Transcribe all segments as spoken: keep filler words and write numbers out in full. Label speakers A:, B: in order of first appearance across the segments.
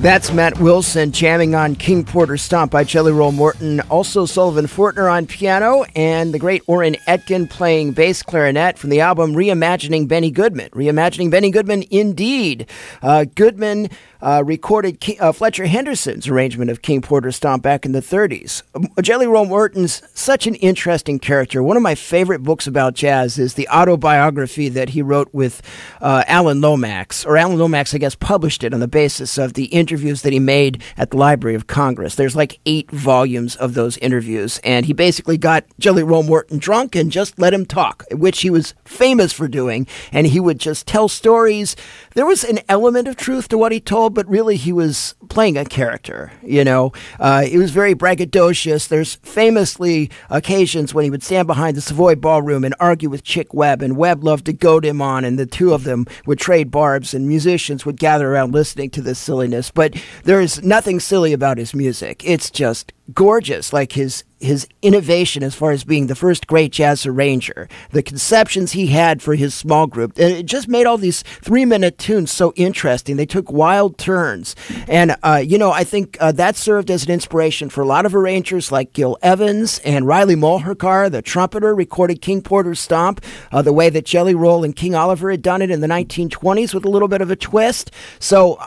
A: That's Matt Wilson jamming on King Porter Stomp by Jelly Roll Morton. Also Sullivan Fortner on piano, and the great Orrin Etkin playing bass clarinet from the album Reimagining Benny Goodman. Reimagining Benny Goodman, indeed. Uh, Goodman uh, recorded King, uh, Fletcher Henderson's arrangement of King Porter Stomp back in the thirties. Jelly Roll Morton's such an interesting character. One of my favorite books about jazz is the autobiography that he wrote with uh, Alan Lomax, or Alan Lomax, I guess, published it on the basis of the interviews that he made at the Library of Congress. There's like eight volumes of those interviews, and he basically got Jelly Roll Morton drunk and just let him talk, which he was famous for doing, and he would just tell stories. There was an element of truth to what he told, but really he was playing a character, you know. Uh, he was very braggadocious. There's famously occasions when he would stand behind the Savoy Ballroom and argue with Chick Webb, and Webb loved to goad him on, and the two of them would trade barbs, and musicians would gather around listening to this silliness. But there's nothing silly about his music. It's just gorgeous, like his his innovation as far as being the first great jazz arranger, the conceptions he had for his small group. And it just made all these three-minute tunes so interesting. They took wild turns. And, uh, you know, I think uh, that served as an inspiration for a lot of arrangers like Gil Evans and Riley Mulherkar, the trumpeter, recorded King Porter's Stomp uh, the way that Jelly Roll and King Oliver had done it in the nineteen twenties with a little bit of a twist. So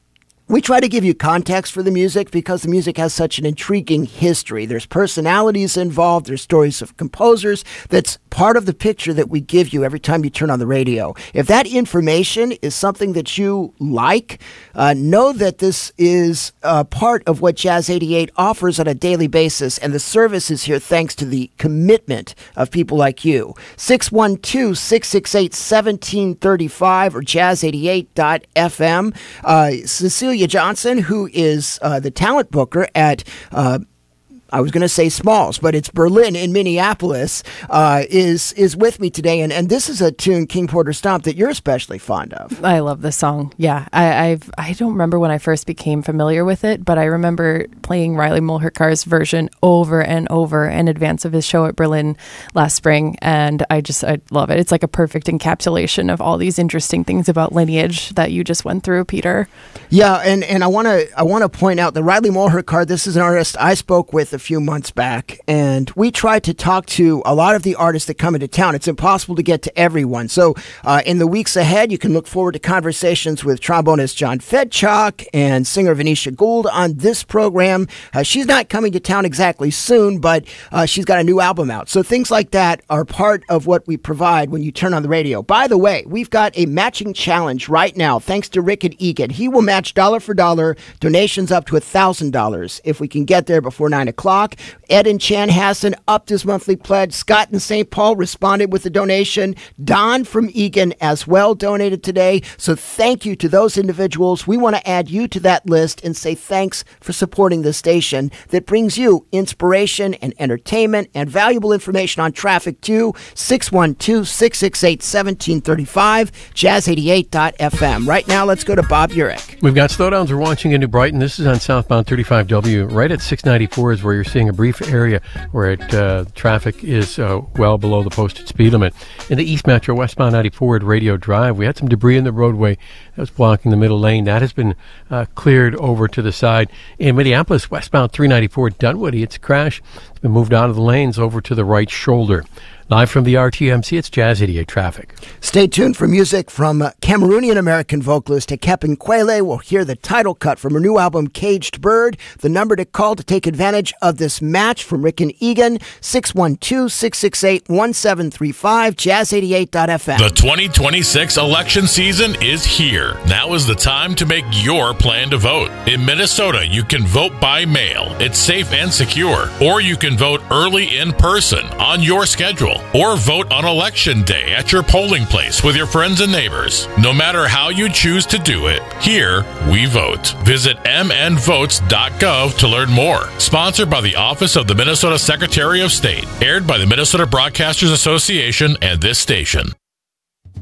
A: we try to give you context for the music because the music has such an intriguing history. There's personalities involved. There's stories of composers. That's part of the picture that we give you every time you turn on the radio. If that information is something that you like, uh, know that this is uh, part of what Jazz eighty-eight offers on a daily basis, and the service is here thanks to the commitment of people like you. six one two, six six eight, one seven three five or jazz eighty-eight dot f m. Uh, Cecilia Johnson, who is uh, the talent booker at uh, I was going to say Smalls, but it's Berlin in Minneapolis, uh, is is with me today. And, and this is a tune, King Porter Stomp, that you're especially fond of.
B: I love this song. Yeah, I I've, I don't remember when I first became familiar with it, but I remember playing Riley Mulherkar's version over and over in advance of his show at Berlin last spring. And I just, I love it. It's like a perfect encapsulation of all these interesting things about lineage that you just went through, Peter.
A: Yeah, and, and I want to I want to point out that Riley Mulherkar, this is an artist I spoke with a few months back, and we tried to talk to a lot of the artists that come into town. It's impossible to get to everyone. So uh, in the weeks ahead, you can look forward to conversations with trombonist John Fedchuk and singer Venetia Gould on this program. Uh, she's not coming to town exactly soon, but uh, she's got a new album out. So things like that are part of what we provide when you turn on the radio. By the way, we've got a matching challenge right now, thanks to Rick and Egan. He will match dollar for dollar donations up to one thousand dollars if we can get there before nine o'clock. Ed in Chanhassen upped his monthly pledge. Scott in Saint Paul responded with a donation. Don from Egan as well donated today. So thank you to those individuals. We want to add you to that list and say thanks for supporting the station that brings you inspiration and entertainment and valuable information on traffic too. six one two, six six eight, one seven three five, jazz eighty-eight dot f m. Right now, let's go to Bob Urich.
C: We've got slowdowns. We're watching in New Brighton. This is on southbound thirty-five W. Right at six ninety-four is where you're seeing a brief area where it, uh, traffic is uh, well below the posted speed limit. In the East Metro, westbound ninety-four at Radio Drive, we had some debris in the roadway that was blocking the middle lane. That has been uh, cleared over to the side. In Minneapolis, westbound three ninety-four at Dunwoody, it's a crash. It's been moved out of the lanes over to the right shoulder. Live from the R T M C, it's Jazz eighty-eight Traffic.
A: Stay tuned for music from uh, Cameroonian-American vocalist Tekep Nkwele. We'll hear the title cut from her new album, Caged Bird. The number to call to take advantage of this match from Rick and Egan, six one two, six six eight, one seven three five, jazz eighty-eight dot f m.
D: The twenty twenty-six election season is here. Now is the time to make your plan to vote. In Minnesota, you can vote by mail. It's safe and secure. Or you can vote early in person on your schedule. Or vote on election day at your polling place with your friends and neighbors. No matter how you choose to do it, here we vote. Visit m n votes dot gov to learn more. Sponsored by the Office of the Minnesota Secretary of State. Aired by the Minnesota Broadcasters Association and this station.